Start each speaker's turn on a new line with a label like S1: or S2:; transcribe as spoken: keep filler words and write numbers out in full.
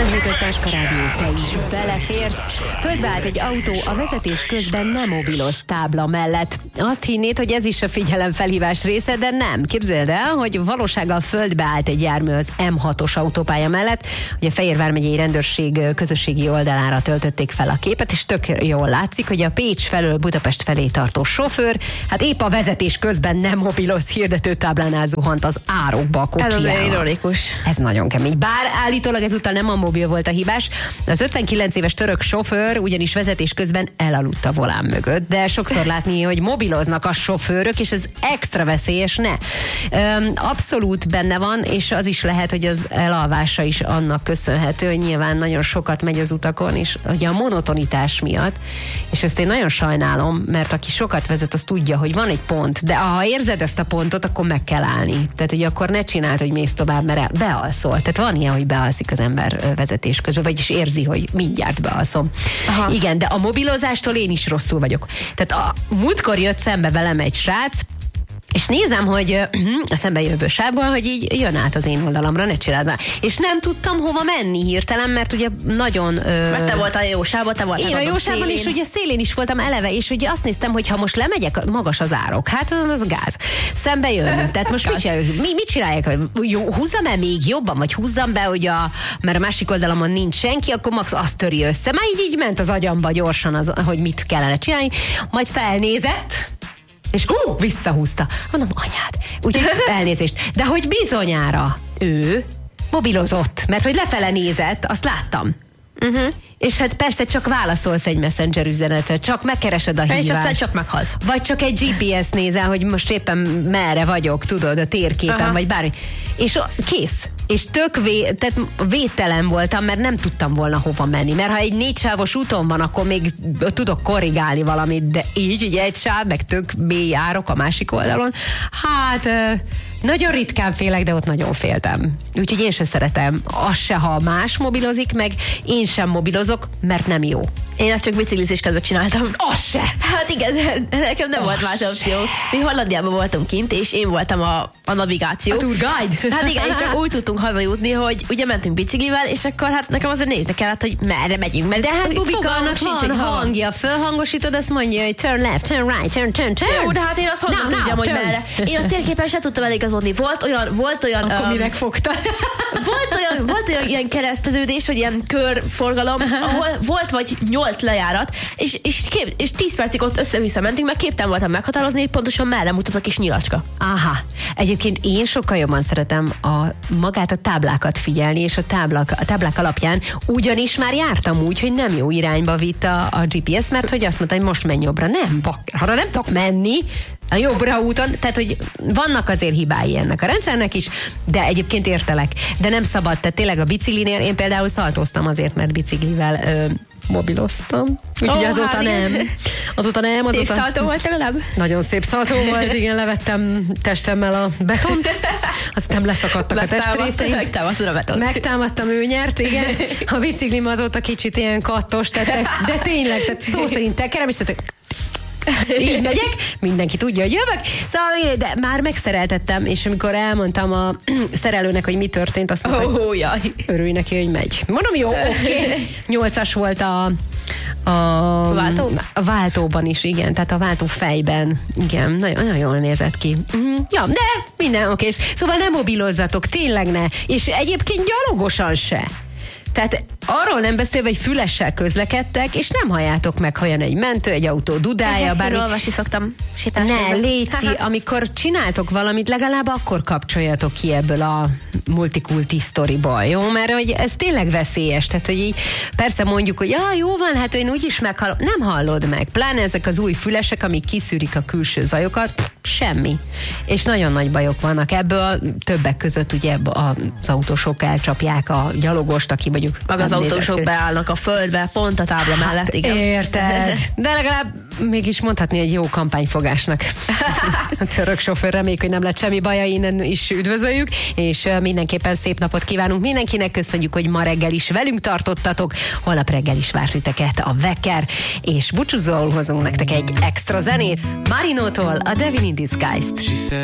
S1: kilencvenhét Táska Rádió, te is beleférsz. Földbe állt egy autó a vezetés közben nem mobilos tábla mellett. Azt hinnéd, hogy ez is a figyelemfelhívás része, de nem. Képzeld el, hogy valósággal földbe állt egy jármű az M hatos autópálya mellett. Ugye a Fehérvár megyei rendőrség közösségi oldalára töltötték fel a képet, és tök jól látszik, hogy a Pécs felől Budapest felé tartó sofőr, hát épp a vezetés közben nem mobilos hirdetőtáblánál zuhant az árokba a kocsijával.
S2: Ez az ironikus.
S1: Ez nagyon kemény. Bár állítólag ezúttal nem a mobil volt a hibás. Az ötvenkilenc éves török sofőr ugyanis vezetés közben elaludt a volán mögött, de sokszor látni, hogy mobiloznak a sofőrök, és ez extra veszélyes, ne. Öm, abszolút benne van, és az is lehet, hogy az elalvása is annak köszönhető, hogy nyilván nagyon sokat megy az utakon, és ugye a monotonitás miatt, és ezt én nagyon sajnálom, mert aki sokat vezet, az tudja, hogy van egy pont, de ha érzed ezt a pontot, akkor meg kell állni. Tehát, hogy akkor ne csináld, hogy mész tovább, mert bealszol. Tehát van ilyen, hogy bealszik az ember vezetés közben, vagyis érzi, hogy mindjárt bealszom. Aha. Igen, de a mobilozástól én is rosszul vagyok. Tehát a múltkor jött szembe velem egy srác, és nézem, hogy a szembe jövő sávban, hogy így jön át az én oldalamra, ne csináld már. És nem tudtam hova menni hirtelen, mert ugye nagyon... Ö...
S2: Mert te voltál a jó sávban, te voltál
S1: én a jó sávban, és ugye szélén is voltam eleve, és ugye azt néztem, hogy ha most lemegyek, magas az árok, hát az gáz. Szembe jön. Tehát most mit csináljuk? Mi, mit csinálják? Jó, húzzam el még jobban, vagy húzzam be, hogy a, mert a másik oldalamon nincs senki, akkor max azt töri össze. Már így, így ment az agyamba gyorsan, az, hogy mit kellene csinálni. Majd felnézett, és ú, visszahúzta. Mondom, anyád. Úgyhogy elnézést. De hogy bizonyára ő mobilozott, mert hogy lefele nézett, azt láttam. Uh-huh. És hát persze csak válaszolsz egy messenger üzenetre, csak megkeresed a hívást.
S2: És aztán csak meghalsz.
S1: Vagy csak egy gé pé es nézel, hogy most éppen merre vagyok, tudod, a térképen, aha, vagy bármi. És kész. És tök vé, tehát védtelen voltam, mert nem tudtam volna hova menni. Mert ha egy négy sávos úton van, akkor még tudok korrigálni valamit, de így, így egy sáv, meg tök mély árok a másik oldalon. Hát... nagyon ritkán félek, de ott nagyon féltem. Úgyhogy én sem szeretem. Az se, ha más mobilozik, meg én sem mobilozok, mert nem jó.
S2: Én ezt csak biciklizés közben csináltam.
S1: Az se!
S2: Hát igen, nekem nem oh, volt más opció. Mi Hollandiában voltunk kint, és én voltam a, a navigáció.
S1: A tour guide?
S2: Hát igen, és csak úgy tudtunk hazajutni, hogy ugye mentünk biciklivel, és akkor hát nekem azért nézni kellett, hogy merre megyünk. Mert
S1: de hát Bubikának van hangja, fölhangosítod, azt mondja, hogy turn left, turn right, turn, turn, turn.
S2: Jó, de hát én azt honnan tudjam, hogy merre. Én a térképen sem tudtam eligazodni. Volt olyan, volt olyan...
S1: Akkor
S2: um,
S1: mi megfogtad?
S2: Volt olyan, volt olyan ilyen kereszteződés, vagy ilyen körforgalom, ahol volt vagy nyolc lejárat, és, és, kép, és tíz percig ott össze-vissza mentünk, mert képtelen voltam meghatározni, hogy pontosan merre mutat a kis nyilacska.
S1: Aha. Egyébként én sokkal jobban szeretem a magát a táblákat figyelni, és a táblák, a táblák alapján ugyanis már jártam úgy, hogy nem jó irányba vitt a, a gé pé es, mert hogy azt mondta, hogy most menj jobbra. Nem, arra nem tudok menni, a jobbra úton, tehát hogy vannak azért hibái ennek a rendszernek is, de egyébként értelek. De nem szabad, tehát tényleg a biciklinél én például szaltóztam azért, mert biciklivel ö, mobiloztam. Úgyhogy oh, azóta hát nem. Azóta nem. Azóta...
S2: Szép szaltó volt legalább?
S1: Nagyon szép szaltó volt, igen, levettem testemmel a betont, aztán leszakadtak a testrészeim.
S2: Megtámadtad a betont.
S1: Megtámadtam, ő nyert, igen. A biciklim azóta kicsit ilyen kattos, tehát, de tényleg, tehát szó szerint tekerem, és tehát így megyek, mindenki tudja, hogy jövök, szóval, de már megszereltettem, és amikor elmondtam a szerelőnek, hogy mi történt, azt mondta,
S2: oh, jaj.
S1: Örülj neki, hogy megy. Mondom, jó, oké. Okay. Nyolcas volt a a,
S2: a váltó?
S1: A váltóban is, igen, tehát a váltó fejben, igen, nagyon, nagyon jól nézett ki. Mm, ja, de minden oké, szóval nem mobilozzatok, tényleg ne, és egyébként gyalogosan se. Tehát arról nem beszélve, hogy fülessel közlekedtek, és nem halljátok meg, ha jön egy mentő, egy autó dudája, bár...
S2: Én olvasni szoktam sétálni.
S1: Ne, léci, amikor csináltok valamit, legalább akkor kapcsoljatok ki ebből a multikulti sztoriból, jó? Mert hogy ez tényleg veszélyes, tehát hogy így persze mondjuk, hogy ja, jó van, hát én úgyis meghallom. Nem hallod meg, pláne ezek az új fülesek, amik kiszűrik a külső zajokat, semmi. És nagyon nagy bajok vannak ebből, többek között ugye az autósok elcsapják a gyalogost, aki mondjuk
S2: maga az autósok beállnak a földbe, pont a tábla mellett, hát, igen.
S1: Érted. De legalább mégis mondhatni egy jó kampányfogásnak. A török sofőr, reméljük, hogy nem lett semmi baja, innen is üdvözöljük, és mindenképpen szép napot kívánunk mindenkinek, köszönjük, hogy ma reggel is velünk tartottatok, holnap reggel is várt titeket a Wecker, és búcsúzóul hozunk nektek egy extra zenét, Marinótól a Devil in Disguise-t.